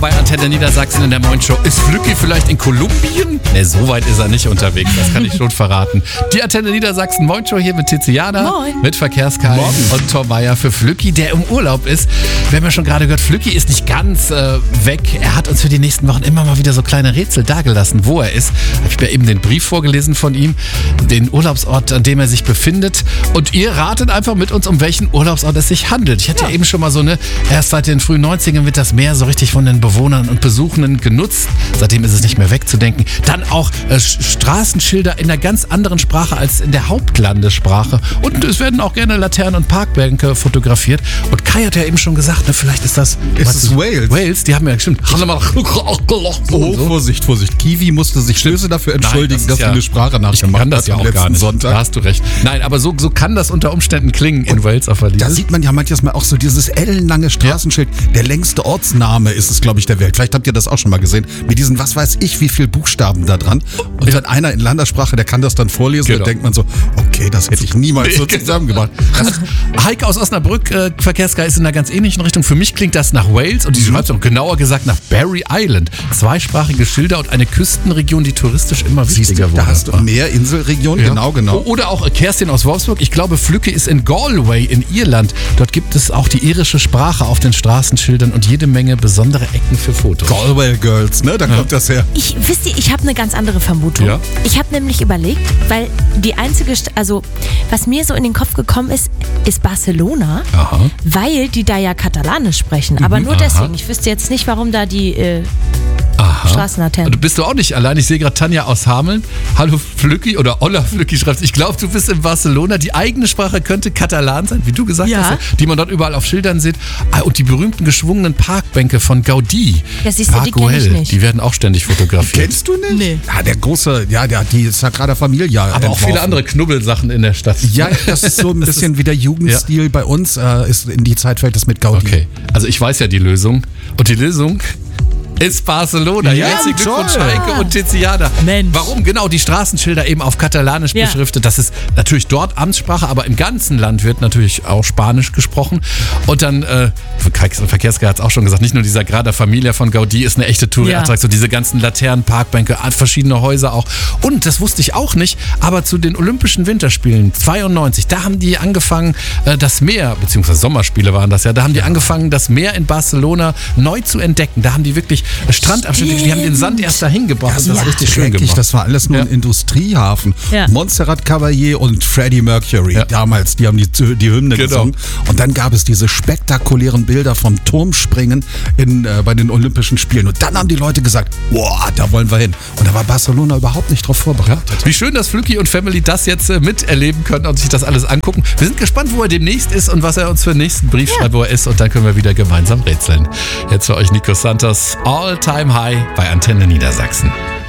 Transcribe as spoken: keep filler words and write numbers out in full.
bei Antenne Niedersachsen in der Moin Show. Ist Flücki vielleicht in Kolumbien? Ne, so weit ist er nicht unterwegs, das kann ich schon verraten. Die Antenne Niedersachsen Moin Show hier mit Tiziana, Moin. mit Verkehrskai und Tom Meyer für Flücki, der im Urlaub ist. Wir haben ja schon gerade gehört, Flücki ist nicht ganz äh, weg. Er hat uns für die nächsten Wochen immer mal wieder so kleine Rätsel dagelassen, wo er ist. Ich habe ja eben den Brief vorgelesen von ihm, den Urlaubsort, an dem er sich befindet. Und ihr ratet einfach mit uns, um welchen Urlaubsort es sich handelt. Ich hatte ja, ja eben schon mal so eine, erst seit den frühen neunzigern wird das Meer so richtig von den Bewohnern und Besuchenden genutzt. Seitdem ist es nicht mehr wegzudenken. Dann auch äh, Straßenschilder in einer ganz anderen Sprache als in der Hauptlandessprache. Und es werden auch gerne Laternen und Parkbänke fotografiert. Und Kai hat ja eben schon gesagt, ne, vielleicht ist das... Ist es Wales? Wales, die haben ja gestimmt. Oh, Vorsicht, Vorsicht. Kiwi musste sich Stöße dafür entschuldigen, Nein, das dass ja, du eine Sprache nachgemacht ich kann das hast ja am auch letzten gar nicht. Sonntag. Da hast du recht. Nein, aber so, so kann das unter Umständen klingen in Wales auf der Linie. Da sieht man ja manchmal auch so dieses ellenlange Straßenschild. Ja. Der längste Ortsname ist es, glaube ich, der Welt. Vielleicht habt ihr das auch schon mal gesehen. Mit diesen, was weiß ich, wie viel Buchstaben da dran. Und ja. Wenn einer in Landessprache, der kann das dann vorlesen, genau. Dann denkt man so, okay, das hätte ich niemals so zusammengebracht. Also, Heike aus Osnabrück, äh, Verkehrskai, ist in einer ganz ähnlichen Richtung. Für mich klingt das nach Wales und die schreibt auch genauer gesagt nach Barry Island. Zweisprachige Schilder und eine Küstenregion, die touristisch immer wichtiger wurde. Da hast du mehr Inselregionen, ja. genau, genau. Oder auch Kerstin aus Wolfsburg. Ich glaube, Flücki ist in Galway in Irland. Dort gibt es auch die irische Sprache auf den Straßenschildern und jede Menge besondere Ecken für Fotos. Galway Girls, ne? Da ja. kommt das her. Ich, wisst ihr, ich habe eine ganz andere Vermutung. Ja? Ich habe nämlich überlegt, weil die einzige, St- also was mir so in den Kopf gekommen ist, ist Barcelona, Aha. weil die da ja Katalanisch sprechen. Aber Mhm, nur aha. deswegen. Ich wüsste jetzt nicht, warum da die äh, Aha. Straßenlaternen. Du bist du auch nicht allein. Ich sehe gerade Tanja aus Hameln. Hallo Flücki oder Olla Flücki schreibt. Ich glaube, du bist in Barcelona. Die eigene Sprache könnte Katalan sein, wie du gesagt Ja. hast, die man dort überall auf Schildern sieht. Ah, und die berühmten geschwungenen Parkbänke von Gaudí. Ja, siehst du, Park die kenn ich Güell, nicht. die werden auch ständig fotografiert. Kennst du nicht? Nee. Ja, der große, ja, der, die Sagrada Familia. Aber auch entworfen. viele andere Knubbelsachen in der Stadt. Ja, das ist so ein bisschen wie der Jugendstil bei uns. Äh, ist in die Zeit fällt das mit Gaudí. Okay, also ich weiß ja die Lösung. Und die Lösung ist Barcelona. Ja, Herzlichen Glückwunsch, toll. Heike und Tiziana. Mensch. Warum? Genau, die Straßenschilder eben auf Katalanisch Ja. beschriftet. Das ist natürlich dort Amtssprache, aber im ganzen Land wird natürlich auch Spanisch gesprochen. Und dann, äh, Verkehrskai hat es auch schon gesagt, nicht nur die Sagrada Familia von Gaudí ist eine echte Touri-Attraktion. Ja. Diese ganzen Laternen, Parkbänke, verschiedene Häuser auch. Und, das wusste ich auch nicht, aber zu den Olympischen Winterspielen zweiundneunzig, da haben die angefangen, äh, das Meer, beziehungsweise Sommerspiele waren das ja, da haben die angefangen, das Meer in Barcelona neu zu entdecken. Da haben die wirklich Strandabschnitte, die haben den Sand erst dahin gebracht und das Ja, richtig schön schrecklich. gemacht. Das war alles nur Ja. ein Industriehafen. Ja. Montserrat Caballé und Freddie Mercury Ja. damals, die haben die, die Hymne Genau. gesungen. Und dann gab es diese spektakulären Bilder vom Turmspringen in, äh, bei den Olympischen Spielen. Und dann haben die Leute gesagt, boah, da wollen wir hin. Und da war Barcelona überhaupt nicht drauf vorbereitet. Wie schön, dass Flücki und Family das jetzt äh, miterleben können und sich das alles angucken. Wir sind gespannt, wo er demnächst ist und was er uns für den nächsten Brief Ja. schreibt, wo er ist. Und dann können wir wieder gemeinsam rätseln. Jetzt für euch Nico Santos, All Time High bei Antenne Niedersachsen.